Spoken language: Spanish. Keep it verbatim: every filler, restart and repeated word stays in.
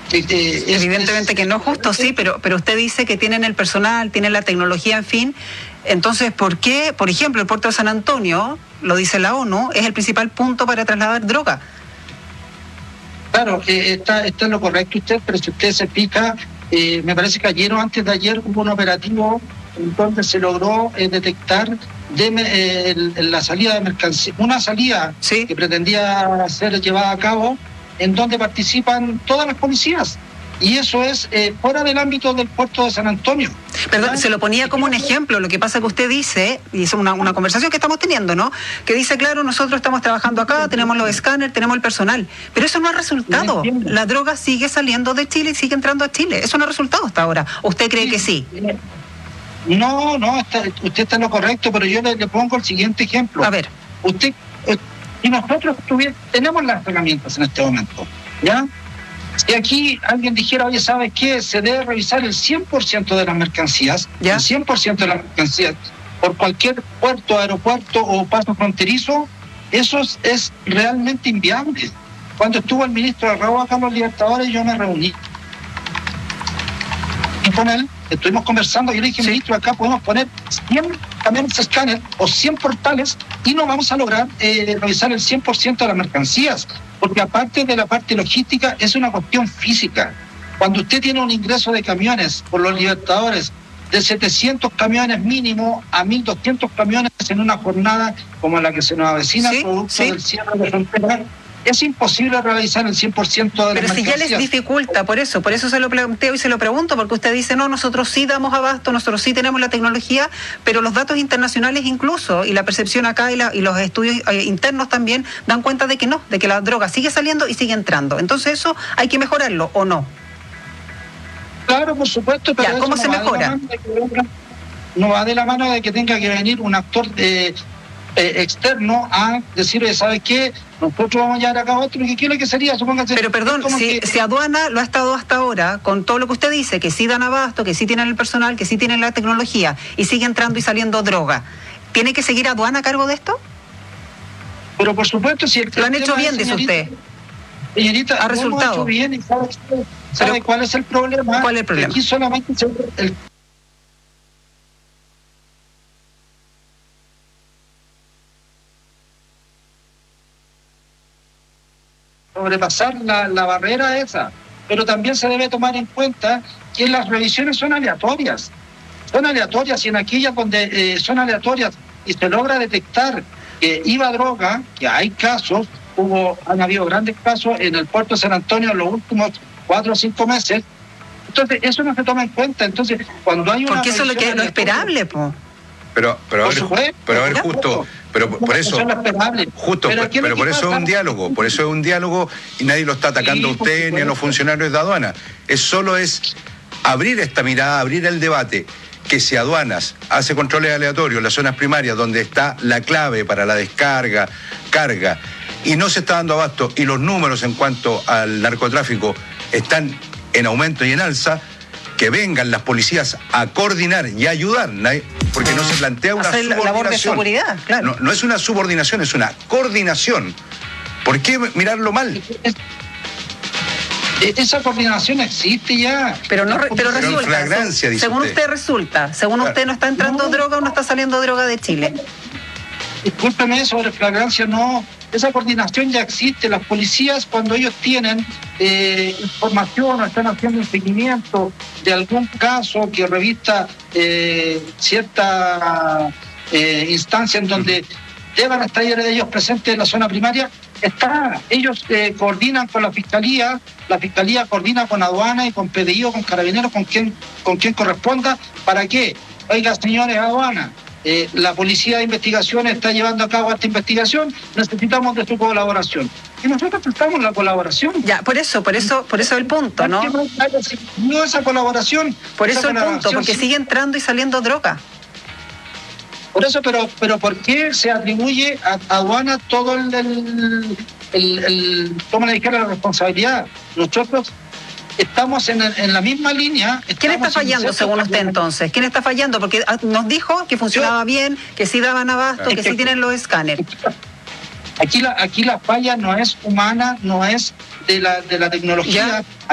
Eh, eh, es, Evidentemente es, que no, justo, sí, pero, pero usted dice que tienen el personal, tienen la tecnología, en fin. Entonces, ¿por qué, por ejemplo, el puerto de San Antonio, lo dice la ONU, es el principal punto para trasladar droga? Claro, eh, está, está en lo correcto usted, pero si usted se fija, eh, me parece que ayer o antes de ayer hubo un operativo en donde se logró eh, detectar de, eh, el, el, la salida de mercancía, una salida ¿Sí? que pretendía ser llevada a cabo, en donde participan todas las policías. Y eso es eh, fuera del ámbito del puerto de San Antonio. Perdón, ¿Ya? se lo ponía como un ejemplo. Lo que pasa que usted dice, y es una, una conversación que estamos teniendo, ¿no? Que dice, claro, nosotros estamos trabajando acá, tenemos los escáneres, tenemos el personal. Pero eso no ha resultado. La droga sigue saliendo de Chile y sigue entrando a Chile. Eso no ha resultado hasta ahora. ¿Usted cree que sí? No, no, está, usted está en lo correcto, pero yo le, le pongo el siguiente ejemplo. A ver. Usted, y nosotros tuviera, tenemos las herramientas en este momento, ¿ya? Si aquí alguien dijera, oye, ¿sabes qué? Se debe revisar el cien por ciento de las mercancías, ¿ya? El cien por ciento de las mercancías, por cualquier puerto, aeropuerto o paso fronterizo, eso es, es realmente inviable. Cuando estuvo el ministro de Raúl acá en los Libertadores, yo me reuní y con él, estuvimos conversando y le dije, sí, ministro, acá podemos poner cien camiones escáner o cien portales y no vamos a lograr eh, revisar el cien por ciento de las mercancías, porque aparte de la parte logística es una cuestión física. Cuando usted tiene un ingreso de camiones por los Libertadores de setecientos camiones mínimo a mil doscientos camiones en una jornada como la que se nos avecina, sí, producto sí. del cierre de fronteras, es imposible realizar el cien por ciento de las mercancías. Pero si ya les dificulta, por eso, por eso se lo planteo y se lo pregunto, porque usted dice, no, nosotros sí damos abasto, nosotros sí tenemos la tecnología, pero los datos internacionales incluso, y la percepción acá y, la, y los estudios eh, internos también, dan cuenta de que no, de que la droga sigue saliendo y sigue entrando. Entonces eso hay que mejorarlo, ¿o no? Claro, por supuesto, pero ya, ¿cómo no se mejora? Venga, no va de la mano de que tenga que venir un actor eh, eh, externo a decirle, ¿sabe qué? Nosotros vamos a llevar a cabo esto, lo que quiero que sería, supóngase... Pero perdón, si, que... si aduana lo ha estado hasta ahora, con todo lo que usted dice, que sí dan abasto, que sí tienen el personal, que sí tienen la tecnología, y sigue entrando y saliendo droga, ¿tiene que seguir aduana a cargo de esto? Pero por supuesto, si el lo han hecho bien, dice usted. Señorita, ha resultado. Hecho bien y sabe, sabe Pero, cuál es el problema. ¿Cuál es el problema? Aquí solamente se, el, sobrepasar la, la barrera esa, pero también se debe tomar en cuenta que las revisiones son aleatorias, son aleatorias y en aquellas donde eh, son aleatorias y se logra detectar que iba droga, que hay casos, hubo, han habido grandes casos en el puerto de San Antonio en los últimos cuatro o cinco meses, entonces eso no se toma en cuenta, entonces cuando hay una... Porque eso es lo que es lo esperable, po. Pero, pero, a ver, supuesto, pero a ver, justo, pero por, por eso, justo, pero, pero por eso es un diálogo, por eso es un diálogo y nadie lo está atacando a usted ni a los funcionarios de aduana. Es solo es abrir esta mirada, abrir el debate, que si aduanas hace controles aleatorios en las zonas primarias donde está la clave para la descarga, carga, y no se está dando abasto, y los números en cuanto al narcotráfico están en aumento y en alza, que vengan las policías a coordinar y ayudar, porque no se plantea una hacer subordinación. Labor de seguridad, claro. No, no es una subordinación, es una coordinación. ¿Por qué mirarlo mal? Esa coordinación existe ya. Pero no, pero resulta, pero en flagrancia, dice según usted. usted resulta, según claro. usted no está entrando no. droga o no está saliendo droga de Chile. Discúlpeme, sobre flagrancia no. Esa coordinación ya existe. Las policías, cuando ellos tienen eh, información o están haciendo un seguimiento de algún caso que revista eh, cierta eh, instancia en donde uh-huh. deban estar ellos presentes en la zona primaria, está. Ellos eh, coordinan con la Fiscalía, la Fiscalía coordina con aduana y con P D I o con carabineros, con quien, con quien corresponda. ¿Para qué? Oiga, señores, aduana, Eh, la policía de investigación está llevando a cabo esta investigación, necesitamos de su colaboración. Y nosotros prestamos la colaboración. Ya, por eso, por eso, por eso el punto, ¿no? No esa colaboración. Por eso esa el punto, porque sí. sigue entrando y saliendo droga. Por eso, pero, pero ¿por qué se atribuye a, a aduana todo el, el, el, el ¿cómo le dijera la responsabilidad? Nosotros estamos en, en la misma línea. ¿Quién está fallando según usted entonces? ¿Quién está fallando? Porque nos dijo que funcionaba Yo, bien, que sí daban abasto, que, que sí tienen los escáneres. Aquí la, aquí la falla no es humana, no es de la, de la tecnología. ¿Ya?